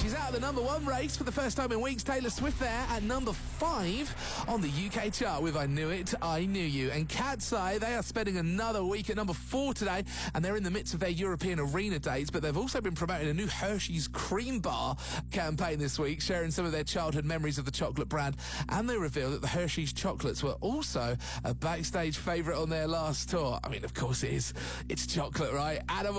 She's out of the number 1 race for the first time in weeks. Taylor Swift there at number 5 on the UK chart with I Knew It, I Knew You. And Cat's Eye, they are spending another week at number 4 today, and they're in the midst of their European arena dates, but they've also been promoting a new Hershey's Cream Bar campaign this week, sharing some of their childhood memories of the chocolate brand, and they reveal that the Hershey's chocolates were also a backstage favourite on their last tour. I mean, of course it is. It's chocolate, right? Adam